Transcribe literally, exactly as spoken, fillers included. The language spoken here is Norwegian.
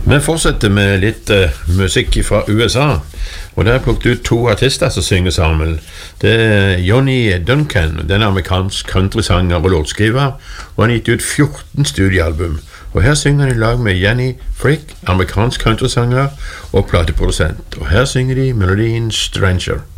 Vi fortsetter med litt uh, musikk fra U S A, og der har jeg plukket ut to artister som synger sammen. Det er Johnny Duncan, den amerikansk countrysanger og låtskriver, og han har gitt ut fjorten studiealbum. Og her synger han i lag med Jenny Frick, amerikansk countrysanger og plateprodusent. Og her synger de melodien Stranger.